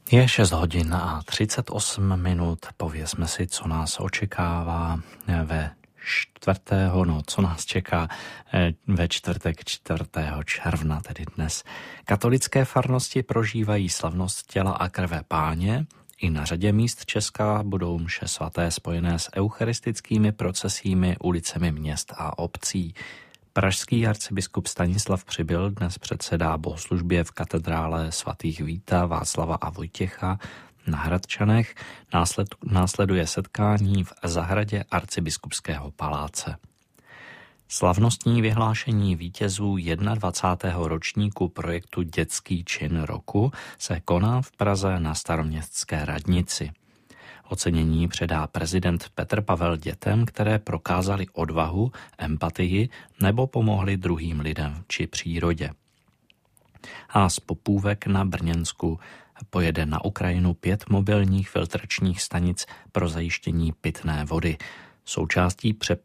Je 6 hodin a 38 minut. Povězme si, co nás očekává co nás čeká ve čtvrtek 4. června, tedy dnes. Katolické farnosti prožívají slavnost těla a krve Páně. I na řadě míst Česka budou mše svaté spojené s eucharistickými procesími ulicemi měst a obcí. Pražský arcibiskup Stanislav Přibyl dnes předsedá bohoslužbě v katedrále svatých Víta, Václava a Vojtěcha na Hradčanech. Následuje setkání v zahradě arcibiskupského paláce. Slavnostní vyhlášení vítězů 21. ročníku projektu Dětský čin roku se koná v Praze na Staroměstské radnici. Ocenění předá prezident Petr Pavel dětem, které prokázaly odvahu, empatii nebo pomohly druhým lidem či přírodě. A z Popůvek na Brněnsku pojede na Ukrajinu 5 mobilních filtračních stanic pro zajištění pitné vody. Součástí